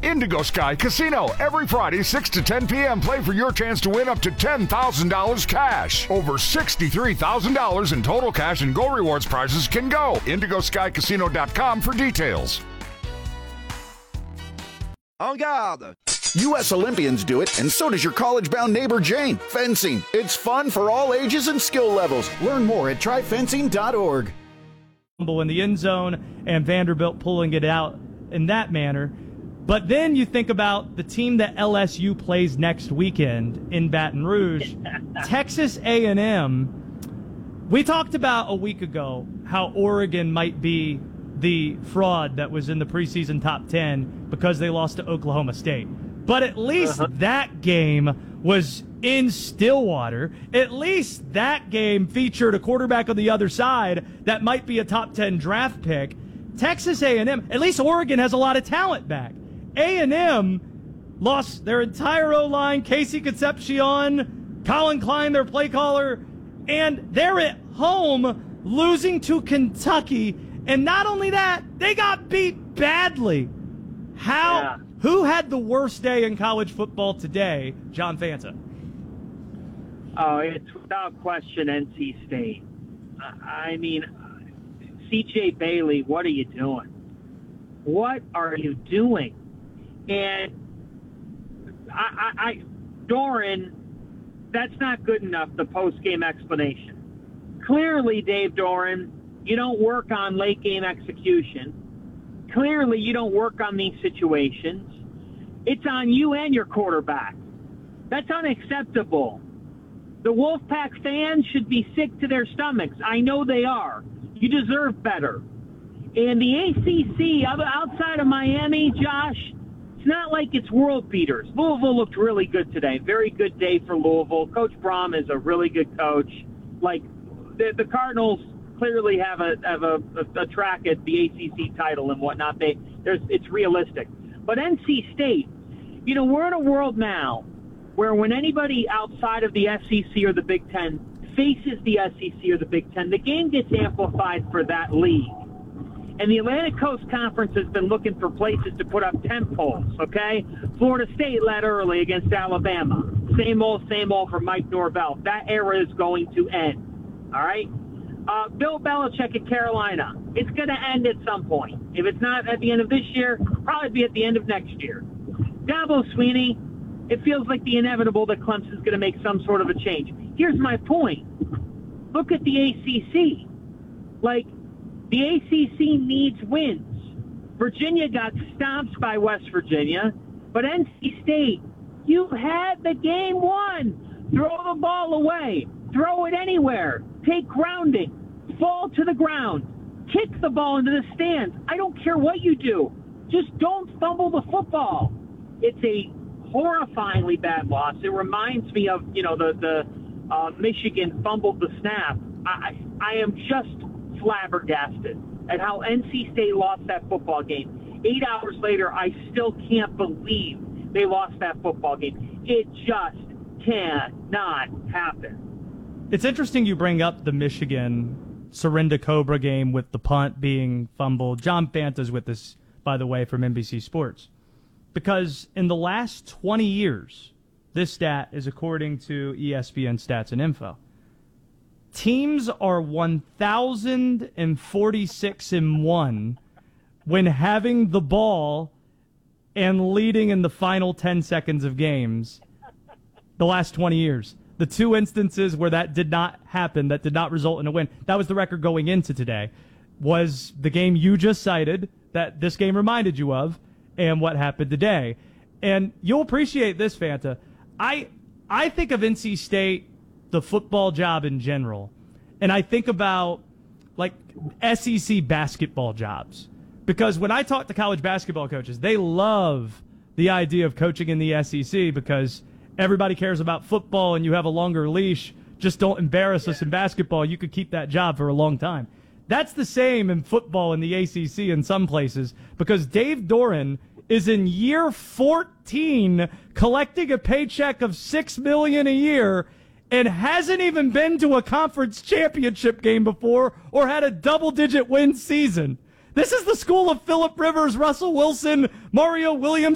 Indigo Sky Casino. Every Friday, 6 to 10 p.m. Play for your chance to win up to $10,000 cash. Over $63,000 in total cash and Go Rewards prizes can go. IndigoSkyCasino.com for details. En garde! U.S. Olympians do it, and so does your college-bound neighbor Jane. Fencing. It's fun for all ages and skill levels. Learn more at tryfencing.org. In the end zone and Vanderbilt pulling it out in that manner. But then you think about the team that LSU plays next weekend in Baton Rouge, Texas A&M. We talked about a week ago how Oregon might be the fraud that was in the preseason top 10 because they lost to Oklahoma State. But at least that game was in Stillwater. At least that game featured a quarterback on the other side that might be a top 10 draft pick. Texas A&M, at least Oregon has a lot of talent back. A&M lost their entire O-line, Casey Concepcion, Colin Klein, their play caller, and they're at home losing to Kentucky. And not only that, they got beat badly. Who had the worst day in college football today? John Fanta. Oh, it's without question NC State. I mean, C.J. Bailey, what are you doing? What are you doing? And Doeren, that's not good enough, the post-game explanation. Clearly, Dave Doeren, you don't work on late-game execution. Clearly, you don't work on these situations. It's on you and your quarterback. That's unacceptable. The Wolfpack fans should be sick to their stomachs. I know they are. You deserve better. And the ACC, outside of Miami, Josh, it's not like it's world beaters. Louisville looked really good today. Very good day for Louisville. Coach Brom is a really good coach. Like, the Cardinals clearly have a track at the ACC title and whatnot. It's realistic. But NC State, we're in a world now where when anybody outside of the SEC or the Big Ten faces the SEC or the Big Ten, the game gets amplified for that league. And the Atlantic Coast Conference has been looking for places to put up tent poles, okay? Florida State led early against Alabama. Same old for Mike Norvell. That era is going to end, all right? Bill Belichick at Carolina. It's going to end at some point. If it's not at the end of this year, probably be at the end of next year. Dabo Swinney, it feels like the inevitable that Clemson's going to make some sort of a change. Here's my point. Look at the ACC. The ACC needs wins. Virginia got stomped by West Virginia, but NC State, you had the game won. Throw the ball away. Throw it anywhere. Take grounding. Fall to the ground. Kick the ball into the stands. I don't care what you do. Just don't fumble the football. It's a horrifyingly bad loss. It reminds me of, the Michigan fumbled the snap. I am just flabbergasted at how NC State lost that football game. 8 hours later, I still can't believe they lost that football game. It just cannot happen. It's interesting you bring up the Michigan Surrender Cobra game with the punt being fumbled. John Fanta's with us, by the way, from NBC Sports. Because in the last 20 years, this stat is according to ESPN Stats and Info, teams are 1,046-1 when having the ball and leading in the final 10 seconds of games the last 20 years. The two instances where that did not happen, that did not result in a win, that was the record going into today, was the game you just cited that this game reminded you of and what happened today. And you'll appreciate this, Fanta. I think of NC State, the football job in general, and I think about SEC basketball jobs. Because when I talk to college basketball coaches, they love the idea of coaching in the SEC because everybody cares about football and you have a longer leash. Just don't embarrass us in basketball. You could keep that job for a long time. That's the same in football in the ACC in some places because Dave Doeren is in year 14 collecting a paycheck of $6 million a year and hasn't even been to a conference championship game before or had a double-digit win season. This is the school of Phillip Rivers, Russell Wilson, Mario Williams,